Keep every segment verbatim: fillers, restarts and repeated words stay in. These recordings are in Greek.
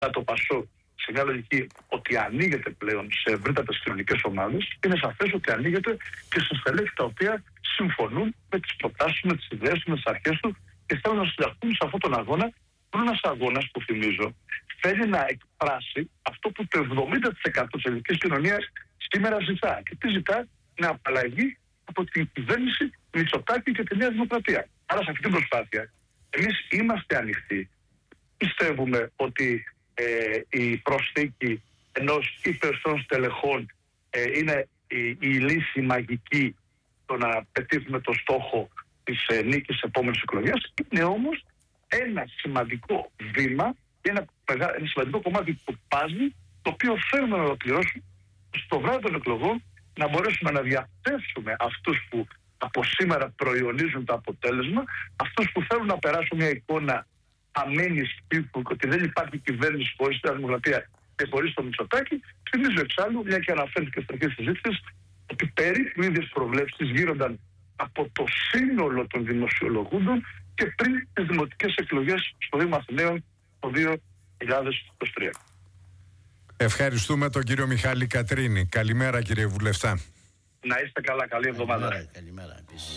το ΠΑΣΟΚ σε μια λογική ότι ανοίγεται πλέον σε ευρύτατες κοινωνικές ομάδες, είναι σαφές ότι ανοίγεται και σε στελέχη τα οποία συμφωνούν με τις προτάσεις του, με τις ιδέες του, με τις αρχές του και θέλουν να συνταχθούν σε αυτόν τον αγώνα. Είναι ένας αγώνας που, θυμίζω, θέλει να εκφράσει αυτό που το εβδομήντα τοις εκατό της ελληνικής κοινωνίας σήμερα ζητά. Και τι ζητά? Να απαλλαγεί από την κυβέρνηση Μητσοτάκη και τη Νέα Δημοκρατία. Άρα, σε αυτή την προσπάθεια, εμείς είμαστε ανοιχτοί. Πιστεύουμε ότι ε, η προσθήκη ενός ή περισσότερων στελεχών ε, είναι η, η λύση μαγική το να πετύχουμε το στόχο της ε, νίκης της επόμενης εκλογής. Είναι όμως ένα σημαντικό βήμα, ένα, ένα σημαντικό κομμάτι του παζλ, το οποίο θέλουμε να ολοκληρώσουμε στο βράδυ των εκλογών, να μπορέσουμε να διαθέσουμε αυτούς που από σήμερα προϊονίζουν το αποτέλεσμα, αυτούς που θέλουν να περάσουν μια εικόνα αμένης τύπου, ότι δεν υπάρχει κυβέρνηση χωρίς τη Δημοκρατία και χωρίς το Μητσοτάκη. Θυμίζω εξάλλου, μια και αναφέρθηκε στην αρχή της συζήτησης, ότι περίπου οι ίδιες προβλέψεις γύρονταν από το σύνολο των δημοσιολογούντων και πριν τις δημοτικές εκλογές στο Δήμο Αθηναίων το δύο χιλιάδες είκοσι τρία. Ευχαριστούμε τον κύριο Μιχάλη Κατρίνη. Καλημέρα, κύριε Βουλευτά. Να είστε καλά, καλή εβδομάδα. Καλημέρα, καλημέρα επίσης.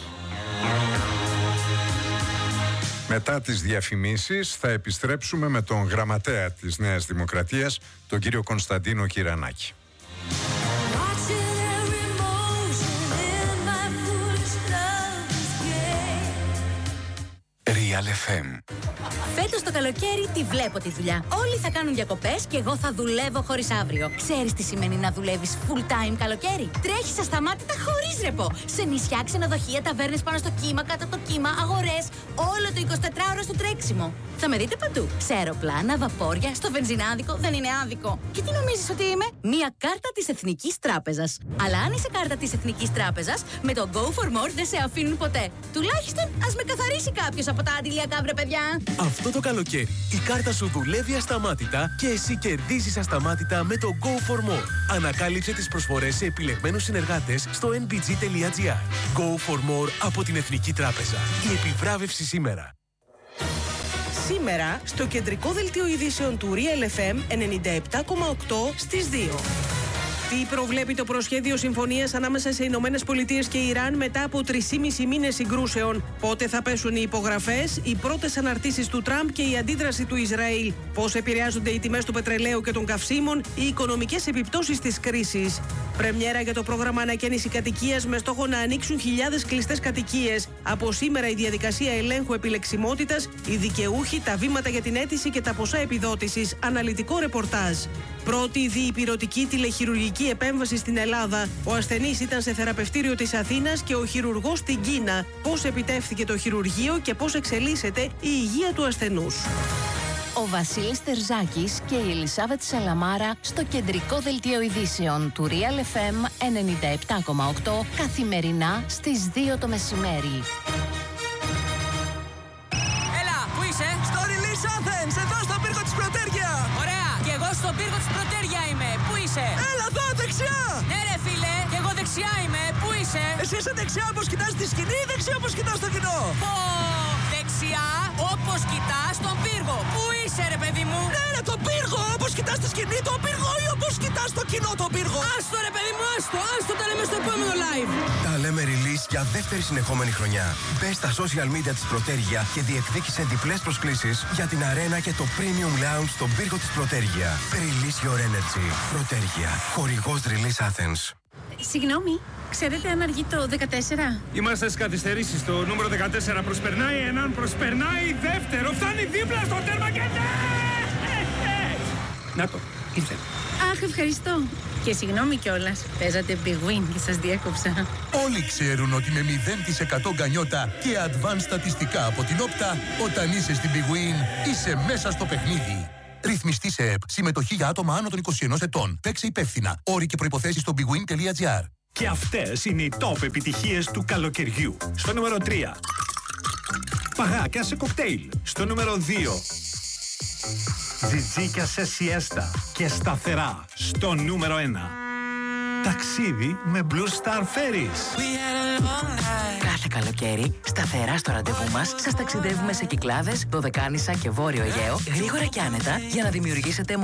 Μετά τις διαφημίσεις θα επιστρέψουμε με τον γραμματέα της Νέας Δημοκρατίας, τον κύριο Κωνσταντίνο Κυρανάκη. Real εφ εμ. Φέτος το καλοκαίρι τη βλέπω τη δουλειά. Όλοι θα κάνουν διακοπές και εγώ θα δουλεύω χωρίς αύριο. Ξέρεις τι σημαίνει να δουλεύεις full time καλοκαίρι? Τρέχεις ασταμάτητα χωρίς ρεπό. Σε νησιά, ξενοδοχεία, ταβέρνες πάνω στο κύμα, κάτω από το κύμα, αγορές. Όλο το εικοσιτετράωρο στο τρέξιμο. Θα με δείτε παντού. Σε αεροπλάνα, βαπόρια, στο βενζινάδικο. Δεν είναι άδικο. Και τι νομίζεις ότι είμαι? Μία κάρτα της Εθνικής Τράπεζας. Αλλά αν είσαι κάρτα της Εθνικής Τράπεζας, με το Go for More δεν σε αφήνουν ποτέ. Τουλάχιστον ας με καθαρίσει κάποιος από τα αντιλιακά, βρε παιδιά. Αυτό το καλοκαίρι η κάρτα σου δουλεύει ασταμάτητα και εσύ κερδίζεις ασταμάτητα με το Go for More. Ανακάλυψε τις προσφορές σε επιλεγμένους συνεργάτες στο εν μπι τζι τελεία τζι άρ. Go for More από την Εθνική Τράπεζα. Η επιβράβευση σήμερα. Σήμερα στο κεντρικό δελτίο ειδήσεων του Real εφ εμ ενενήντα επτά κόμμα οκτώ στις δύο. Τι προβλέπει το προσχέδιο συμφωνίας ανάμεσα σε Ηνωμένες Πολιτείες και Ιράν μετά από τρεισήμισι μήνες συγκρούσεων? Πότε θα πέσουν οι υπογραφές, οι πρώτες αναρτήσεις του Τραμπ και η αντίδραση του Ισραήλ? Πώς επηρεάζονται οι τιμές του πετρελαίου και των καυσίμων, οι οικονομικές επιπτώσεις της κρίσης? Πρεμιέρα για το πρόγραμμα ανακαίνιση κατοικίας με στόχο να ανοίξουν χιλιάδες κλειστές κατοικίες. Από σήμερα η διαδικασία ελέγχου επιλεξιμότητας, οι δικαιούχοι, τα βήματα για την αίτηση και τα ποσά επιδότησης. Αναλυτικό ρεπορτάζ. Πρώτη διυπηρωτική τηλεχειρουργική επέμβαση στην Ελλάδα. Ο ασθενής ήταν σε θεραπευτήριο της Αθήνας και ο χειρουργός στην Κίνα. Πώς επιτεύχθηκε το χειρουργείο και πώς εξελίσσεται η υγεία του ασθενούς? Ο Βασίλης Τερζάκης και η Ελισάβετ Σαλαμάρα στο κεντρικό δελτίο ειδήσεων του Real εφ εμ ενενήντα επτά κόμμα οκτώ καθημερινά στις δύο το μεσημέρι. Έλα, πού είσαι? Στο Release Athens, εδώ στον πύργο της Πρωτέρια. Ωραία, και εγώ στον πύργο της Πρωτέρια είμαι. Πού είσαι? Έλα εδώ, δεξιά. Ναι ρε φίλε, και εγώ δεξιά είμαι. Πού είσαι? Εσύ είσαι δεξιά όπως κοιτάς τη σκηνή ή δεξιά όπως κοιτάς το κοινό? Πω, δεξιά όπως κοιτάς τον πύργο. Πού είσαι ρε παιδί μου? Ναι ρε, τον πύργο, όπως κοιτάς τη σκηνή τον πύργο ή όπως κοιτάς το κοινό τον πύργο? Άστο ρε παιδί μου, άστο, άστο, τα λέμε στο επόμενο live. Τα λέμε release για δεύτερη συνεχόμενη χρονιά. Μπες στα social media της Πρωτέρια και διεκδίκησε διπλές προσκλήσεις για την αρένα και το premium lounge στον πύργο της Πρωτέρια. Release your energy. Πρωτέρια, χορηγός Release Athens. Συγγνώμη, ξέρετε αν αργεί το δεκατέσσερα? Είμαστε στις καθυστερήσεις. Το νούμερο δεκατέσσερα προσπερνάει έναν, προσπερνάει δεύτερο, φτάνει δίπλα στο τέρμα και ναι! Να το, ήρθε. Αχ, ευχαριστώ. Και συγγνώμη κιόλας, παίζατε Big Win και σας διέκοψα. Όλοι ξέρουν ότι με μηδέν τοις εκατό γκανιότα και advanced στατιστικά από την Όπτα, όταν είσαι στην Big Win, είσαι μέσα στο παιχνίδι. Ρυθμιστή σε ΕΠ. Συμμετοχή για άτομα άνω των είκοσι ενός ετών. Παίξε υπεύθυνα. Όροι και προϋποθέσεις στο big win τελεία τζι άρ. Και αυτές είναι οι top επιτυχίες του καλοκαιριού. Στο νούμερο τρία. Παγάκια σε κοκτέιλ. Στο νούμερο δύο. Τζιτζίκια σε σιέστα και σταθερά. Στο νούμερο ένα. Ταξίδι με Blue Star Ferries. Κάθε καλοκαίρι, σταθερά στο ραντεβού μας, σας ταξιδεύουμε σε Κυκλάδες, Δωδεκάνησα και Βόρειο Αιγαίο, γρήγορα και άνετα, για να δημιουργήσετε